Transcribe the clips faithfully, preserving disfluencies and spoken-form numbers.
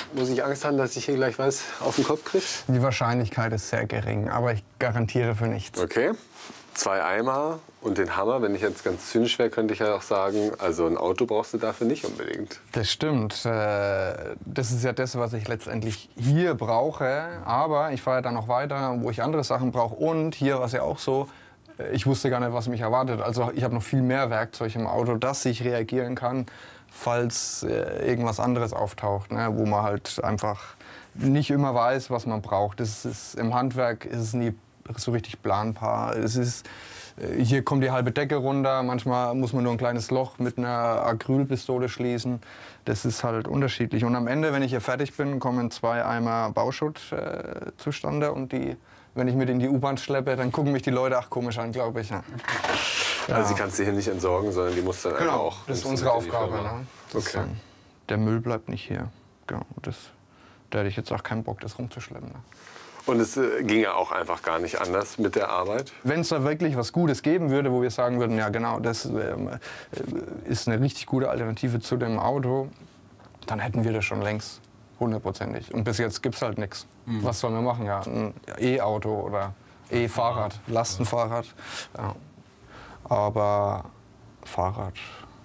Muss ich Angst haben, dass ich hier gleich was auf den Kopf kriege? Die Wahrscheinlichkeit ist sehr gering, aber ich garantiere für nichts. Okay. Zwei Eimer und den Hammer. Wenn ich jetzt ganz zynisch wäre, könnte ich ja auch sagen, also ein Auto brauchst du dafür nicht unbedingt. Das stimmt. Das ist ja das, was ich letztendlich hier brauche. Aber ich fahre ja dann noch weiter, wo ich andere Sachen brauche. Und hier war es ja auch so, ich wusste gar nicht, was mich erwartet. Also ich habe noch viel mehr Werkzeug im Auto, dass ich reagieren kann, falls irgendwas anderes auftaucht, ne? Wo man halt einfach nicht immer weiß, was man braucht. Das ist, im Handwerk ist es nie so richtig planbar. Es ist, hier kommt die halbe Decke runter, manchmal muss man nur ein kleines Loch mit einer Acrylpistole schließen. Das ist halt unterschiedlich. Und am Ende, wenn ich hier fertig bin, kommen zwei Eimer Bauschutt äh, zustande. Und die, wenn ich mit in die U-Bahn schleppe, dann gucken mich die Leute auch komisch an, glaube ich. Ja. Ja. Also die kannst du hier nicht entsorgen, sondern die musst du dann genau, einfach auch... Das ist unsere Aufgabe. Ne? Okay. Dann, der Müll bleibt nicht hier. Genau, das, da hätte ich jetzt auch keinen Bock, das rumzuschleppen. Ne? Und es äh, ging ja auch einfach gar nicht anders mit der Arbeit? Wenn es da wirklich was Gutes geben würde, wo wir sagen würden, ja genau, das äh, ist eine richtig gute Alternative zu dem Auto, dann hätten wir das schon längst, hundertprozentig. Und bis jetzt gibt es halt nichts. Mhm. Was sollen wir machen? Ja, ein E-Auto oder E-Fahrrad, Lastenfahrrad. Ja. Aber Fahrrad,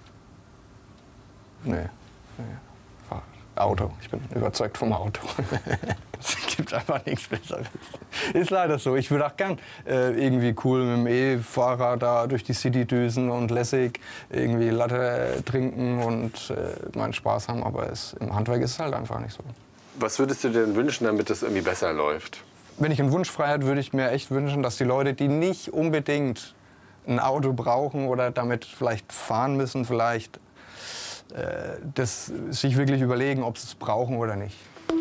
nee, nee. Fahrrad. Auto, ich bin überzeugt vom Auto. Es gibt einfach nichts Besseres. Ist leider so. Ich würde auch gern äh, irgendwie cool mit dem E-Fahrrad da durch die City düsen und lässig irgendwie Latte trinken und äh, meinen Spaß haben. Aber es, im Handwerk ist es halt einfach nicht so. Was würdest du dir denn wünschen, damit es irgendwie besser läuft? Wenn ich einen Wunsch frei hätte, würde ich mir echt wünschen, dass die Leute, die nicht unbedingt ein Auto brauchen oder damit vielleicht fahren müssen, vielleicht äh, das sich wirklich überlegen, ob sie es brauchen oder nicht.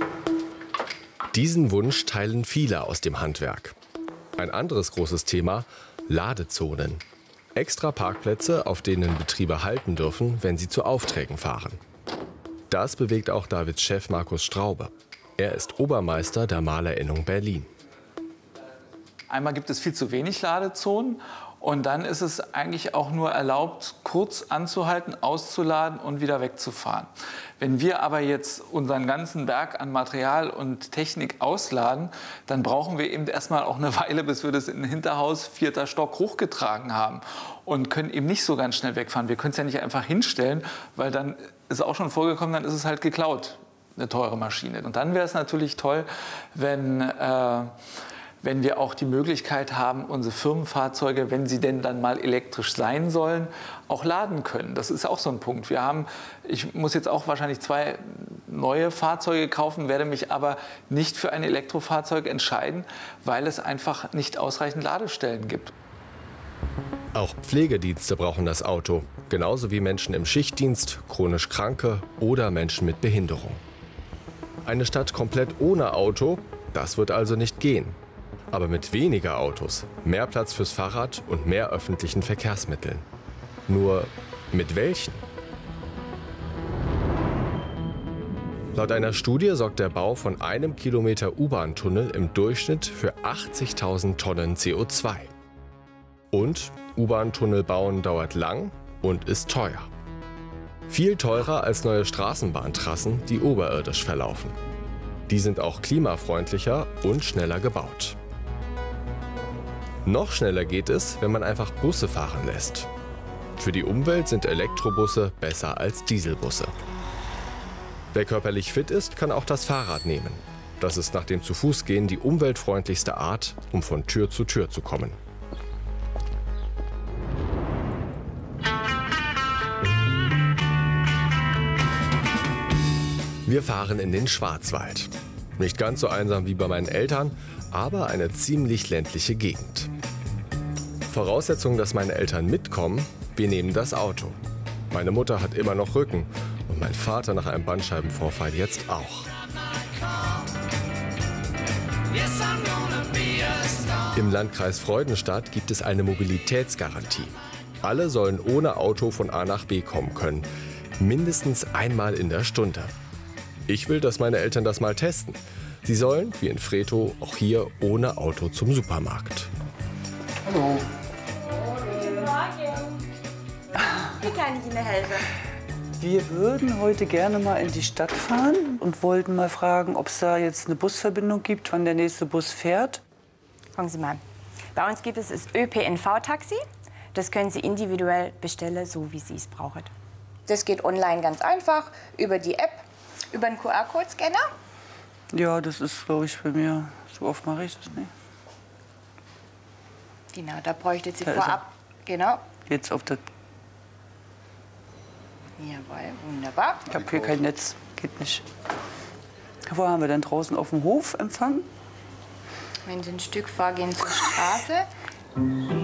Diesen Wunsch teilen viele aus dem Handwerk. Ein anderes großes Thema: Ladezonen. Extra Parkplätze, auf denen Betriebe halten dürfen, wenn sie zu Aufträgen fahren. Das bewegt auch Davids Chef Markus Straube. Er ist Obermeister der Malerinnung Berlin. Einmal gibt es viel zu wenig Ladezonen. Und dann ist es eigentlich auch nur erlaubt, kurz anzuhalten, auszuladen und wieder wegzufahren. Wenn wir aber jetzt unseren ganzen Berg an Material und Technik ausladen, dann brauchen wir eben erstmal auch eine Weile, bis wir das in ein Hinterhaus, vierter Stock, hochgetragen haben. Und können eben nicht so ganz schnell wegfahren. Wir können es ja nicht einfach hinstellen, weil dann ist auch schon vorgekommen, dann ist es halt geklaut, eine teure Maschine. Und dann wäre es natürlich toll, wenn... Äh, wenn wir auch die Möglichkeit haben, unsere Firmenfahrzeuge, wenn sie denn dann mal elektrisch sein sollen, auch laden können. Das ist auch so ein Punkt. Wir haben, ich muss jetzt auch wahrscheinlich zwei neue Fahrzeuge kaufen, werde mich aber nicht für ein Elektrofahrzeug entscheiden, weil es einfach nicht ausreichend Ladestellen gibt. Auch Pflegedienste brauchen das Auto, genauso wie Menschen im Schichtdienst, chronisch Kranke oder Menschen mit Behinderung. Eine Stadt komplett ohne Auto, das wird also nicht gehen. Aber mit weniger Autos, mehr Platz fürs Fahrrad und mehr öffentlichen Verkehrsmitteln. Nur mit welchen? Laut einer Studie sorgt der Bau von einem Kilometer U-Bahn-Tunnel im Durchschnitt für achtzigtausend Tonnen C O zwei. Und U-Bahn-Tunnel bauen dauert lang und ist teuer. Viel teurer als neue Straßenbahntrassen, die oberirdisch verlaufen. Die sind auch klimafreundlicher und schneller gebaut. Noch schneller geht es, wenn man einfach Busse fahren lässt. Für die Umwelt sind Elektrobusse besser als Dieselbusse. Wer körperlich fit ist, kann auch das Fahrrad nehmen. Das ist nach dem Zu-Fuß-Gehen die umweltfreundlichste Art, um von Tür zu Tür zu kommen. Wir fahren in den Schwarzwald. Nicht ganz so einsam wie bei meinen Eltern, aber eine ziemlich ländliche Gegend. Voraussetzung, dass meine Eltern mitkommen: wir nehmen das Auto. Meine Mutter hat immer noch Rücken und mein Vater nach einem Bandscheibenvorfall jetzt auch. Im Landkreis Freudenstadt gibt es eine Mobilitätsgarantie. Alle sollen ohne Auto von A nach B kommen können, mindestens einmal in der Stunde. Ich will, dass meine Eltern das mal testen. Sie sollen, wie in Fretow, auch hier ohne Auto zum Supermarkt. Hallo. Guten Morgen. Wie kann ich Ihnen helfen? Wir würden heute gerne mal in die Stadt fahren und wollten mal fragen, ob es da jetzt eine Busverbindung gibt, wann der nächste Bus fährt. Fangen Sie mal an. Bei uns gibt es das Ö P N V-Taxi. Das können Sie individuell bestellen, so wie Sie es brauchen. Das geht online ganz einfach, über die App, über einen Q R-Code-Scanner. Ja, das ist, glaube ich, bei mir. So oft mache ich das nicht. Genau, da bräuchte Sie Da ist vorab. Genau. Jetzt auf der. Jawohl, wunderbar. Ich habe hier kein Netz. Geht nicht. Wo haben wir denn draußen auf dem Hof Empfang? Wenn Sie ein Stück vorgehen zur Straße,